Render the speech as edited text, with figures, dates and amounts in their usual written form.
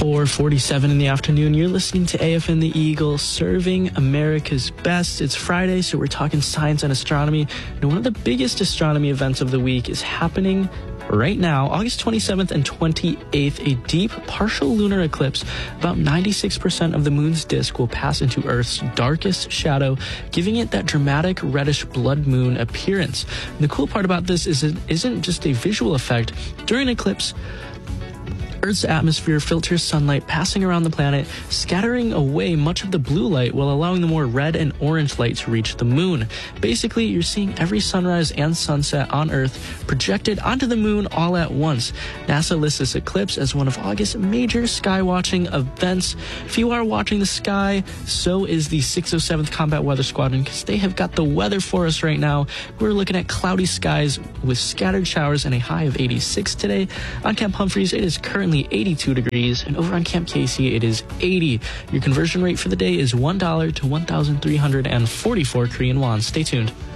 4:47 in the afternoon. You're listening to AFN The Eagle, serving America's best. It's Friday, so we're talking science and astronomy. And one of the biggest astronomy events of the week is happening right now, August 27th and 28th, a deep partial lunar eclipse. About 96% of the moon's disk will pass into Earth's darkest shadow, giving it that dramatic reddish blood moon appearance. And the cool part about this is it isn't just a visual effect. During an eclipse, Earth's atmosphere filters sunlight passing around the planet, scattering away much of the blue light while allowing the more red and orange light to reach the moon. Basically, you're seeing every sunrise and sunset on Earth projected onto the moon all at once. NASA lists this eclipse as one of August's major sky watching events. If you are watching the sky, so is the 607th Combat Weather Squadron, because they have got the weather for us right now. We're looking at cloudy skies with scattered showers and a high of 86 today. On Camp Humphreys, it is currently 82 degrees, and over on Camp Casey, it is 80. Your conversion rate for the day is $1 to 1,344 Korean won. Stay tuned.